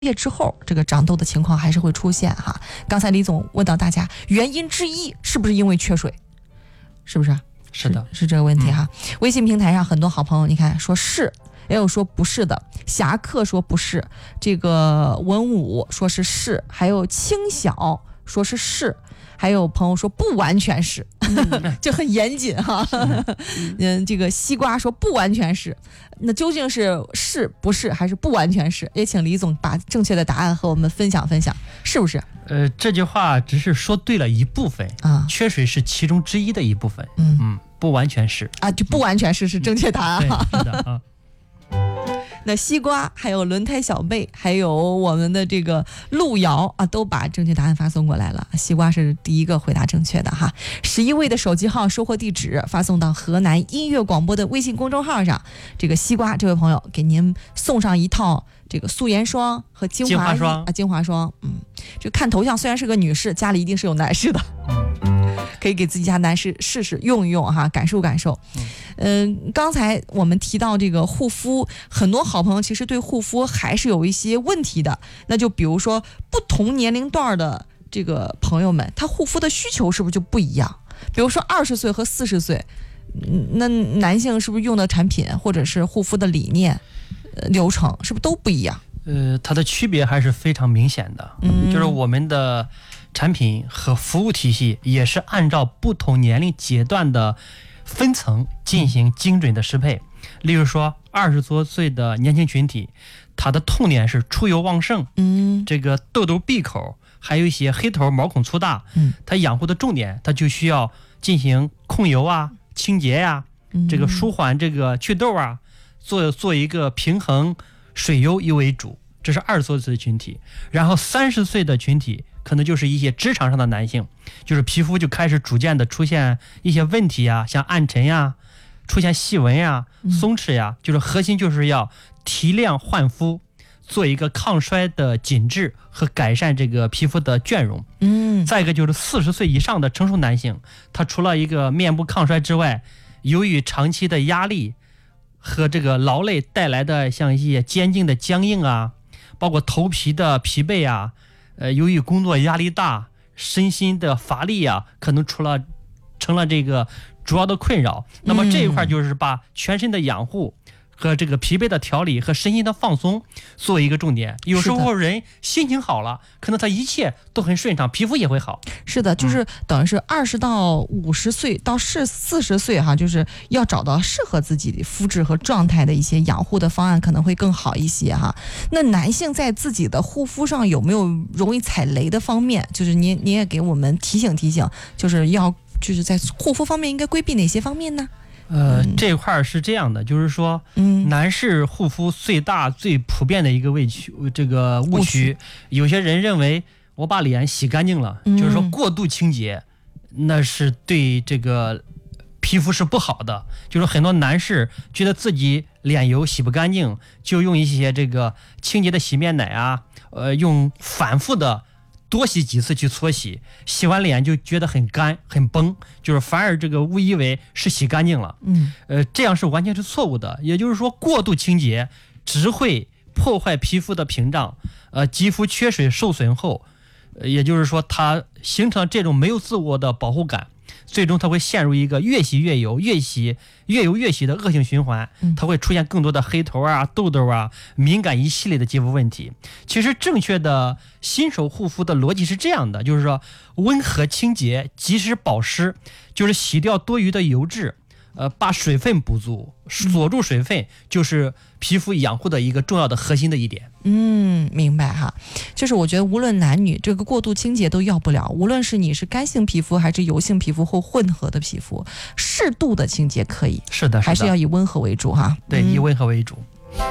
业之后，这个长痘的情况还是会出现哈。刚才李总问到大家，原因之一是不是因为缺水？是不是？ 是的， 是这个问题哈。微信平台上很多好朋友，你看说是，也有说不是的。侠客说不是，这个文武说是，还有清晓说是。还有朋友说不完全是，就很严谨哈。这个西瓜说不完全是，那究竟是不是还是不完全是？也请李总把正确的答案和我们分享分享，是不是？ 这句话只是说对了一部分啊，缺水是其中之一的一部分，不完全是啊，就不完全是正确答案哈。 是的啊。 那西瓜还有轮胎小贝还有我们的这个路遥啊，都把正确答案发送过来了。西瓜是第一个回答正确的哈。11位的手机号收货地址发送到河南音乐广播的微信公众号上。这个西瓜这位朋友给您送上一套这个素颜霜和精华霜啊，精华霜。这看头像虽然是个女士，家里一定是有男士的。可以给自己家男士试试用一用哈，感受感受。刚才我们提到这个护肤，很多好朋友其实对护肤还是有一些问题的。那就比如说不同年龄段的这个朋友们，他护肤的需求是不是就不一样？比如说20岁和40岁，那男性是不是用的产品或者是护肤的理念、流程是不是都不一样？ 它的区别还是非常明显的。就是我们的产品和服务体系也是按照不同年龄阶段的分层进行精准的适配。例如说20多岁的年轻群体，它的痛点是出油旺盛，这个痘痘闭口，还有一些黑头毛孔粗大，它养护的重点它就需要进行控油啊、清洁呀、这个舒缓这个祛痘啊，做一个平衡水油为主。这是20多岁的群体。然后30岁的群体可能就是一些职场上的男性，就是皮肤就开始逐渐的出现一些问题啊，像暗沉呀、出现细纹呀、松弛呀，就是核心就是要提亮焕肤，做一个抗衰的紧致和改善这个皮肤的倦容。再一个就是40岁以上的成熟男性，他除了一个面部抗衰之外，由于长期的压力和这个劳累带来的像一些肩颈的僵硬啊，包括头皮的疲惫啊，由于工作压力大，身心的乏力啊，可能成了这个主要的困扰。那么这一块就是把全身的养护和这个疲惫的调理和身心的放松作为一个重点。有时候人心情好了，可能他一切都很顺畅，皮肤也会好。 是的，就是等于是20到50岁到40岁哈，就是要找到适合自己的肤质和状态的一些养护的方案，可能会更好一些哈。那男性在自己的护肤上有没有容易踩雷的方面？就是你也给我们提醒提醒，就是在护肤方面应该规避哪些方面呢？ 这一块是这样的，就是说，男士护肤最大最普遍的一个误区，有些人认为我把脸洗干净了，就是说过度清洁，那是对这个皮肤是不好的。就是很多男士觉得自己脸油洗不干净，就用一些这个清洁的洗面奶啊，用反复的多洗几次去搓洗，洗完脸就觉得很干很崩，就是反而这个误以为是洗干净了。这样是完全是错误的。也就是说，过度清洁只会破坏皮肤的屏障，肌肤缺水受损后，也就是说它形成这种没有自我的保护感，最终它会陷入一个越洗越油越洗的恶性循环，它会出现更多的黑头啊、痘痘啊、敏感一系列的肌肤问题。其实正确的新手护肤的逻辑是这样的，就是说温和清洁、及时保湿，就是洗掉多余的油脂，把水分补足，锁住水分，就是皮肤养护的一个重要的核心的一点。 明白哈。就是我觉得无论男女，这个过度清洁都要不了。无论是你是干性皮肤还是油性皮肤或混合的皮肤，适度的清洁可以。 是的， 还是要以温和为主哈。 对，以温和为主。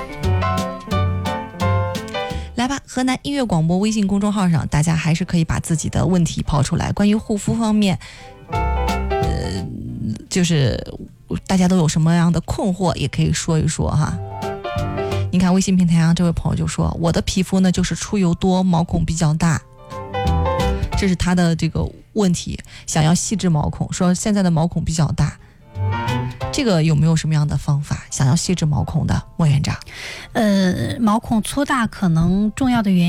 来吧，河南音乐广播微信公众号上，大家还是可以把自己的问题抛出来。关于护肤方面，就是大家都有什么样的困惑，也可以说一说哈。你看微信平台上这位朋友就说，我的皮肤呢就是出油多，毛孔比较大，这是他的这个问题，想要细致毛孔，说现在的毛孔比较大。 这个有没有什么样的方法？想要细致毛孔的莫院长？ 毛孔粗大可能重要的原因